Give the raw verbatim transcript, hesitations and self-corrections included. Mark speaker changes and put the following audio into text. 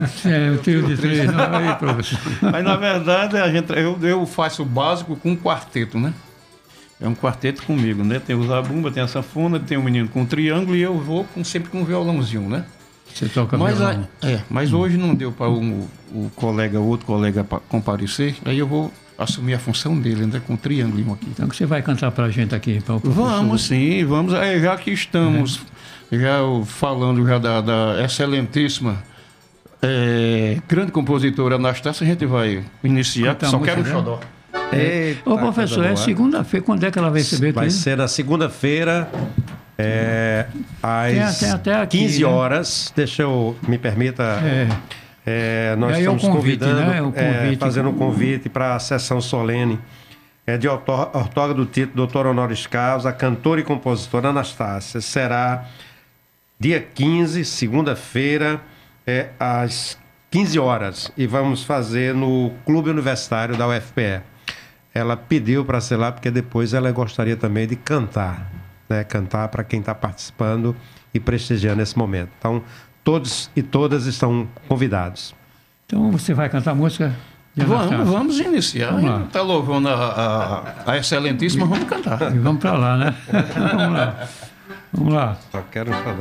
Speaker 1: É, o trio de três. Não, aí, professor.
Speaker 2: Mas, na verdade, a gente, eu, eu faço o básico com um quarteto, né? É um quarteto comigo, né? Tem o zabumba, tem a sanfona, tem o menino com triângulo e eu vou com, sempre com um violãozinho, né?
Speaker 1: Você toca
Speaker 2: Mas,
Speaker 1: violão.
Speaker 2: a, é, mas hum. hoje não deu para o, o colega, o outro colega comparecer, aí eu vou assumir a função dele, né? Com o triângulo aqui.
Speaker 1: Então, que você vai cantar para a gente aqui? Pra o
Speaker 2: vamos sim, vamos. É, já que estamos é. já falando já da, da excelentíssima é, grande compositora Anastácia, a gente vai iniciar, que só quero um xodó.
Speaker 1: Eita, ô professor, é segunda-feira, quando é que ela vai receber?
Speaker 3: Vai
Speaker 1: tudo?
Speaker 3: ser na segunda-feira, é, às
Speaker 1: tem, tem até aqui,
Speaker 3: quinze
Speaker 1: né?
Speaker 3: horas. Deixa eu, me permita, é. É, nós estamos
Speaker 1: convite,
Speaker 3: convidando,
Speaker 1: né? o convite,
Speaker 3: é, fazendo um convite para a sessão solene é, de outorga do título doutor honoris causa, cantora e compositora Anastácia. Será dia quinze, segunda-feira, é, às quinze horas, e vamos fazer no Clube Universitário da U F P E. Ela pediu para ser lá porque depois ela gostaria também de cantar, né? Cantar para quem está participando e prestigiando esse momento. Então, todos e todas estão convidados.
Speaker 1: Então, você vai cantar música de
Speaker 2: Vamos, vamos iniciar. Está louvando a, a, a excelentíssima, vamos cantar.
Speaker 1: E vamos para lá, né? Vamos lá. Vamos lá.
Speaker 3: Só quero falar.